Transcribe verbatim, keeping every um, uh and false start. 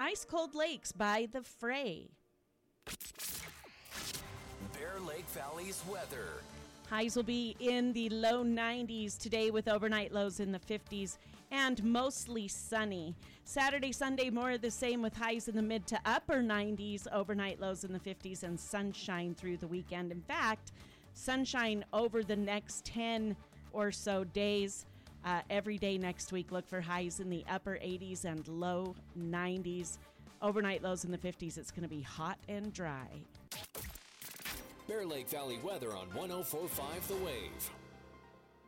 Ice Cold Lakes by The Fray. Bear Lake Valley's weather. Highs will be in the low nineties today with overnight lows in the fifties and mostly sunny. Saturday, Sunday, more of the same with highs in the mid to upper nineties, overnight lows in the fifties, and sunshine through the weekend. In fact, sunshine over the next ten or so days. Uh, every day next week, look for highs in the upper eighties and low nineties. Overnight lows in the fifties. It's going to be hot and dry. Bear Lake Valley weather on one oh four point five The Wave.